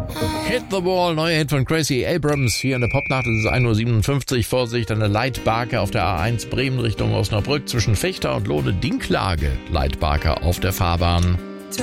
Hit the Ball, neuer Hit von Gracie Abrams. Hier in der Popnacht ist es 1:57 Uhr. Vorsicht, eine Leitbarke auf der A1 Bremen Richtung Osnabrück zwischen Fechter und Lohne Dinklage. Leitbarke auf der Fahrbahn.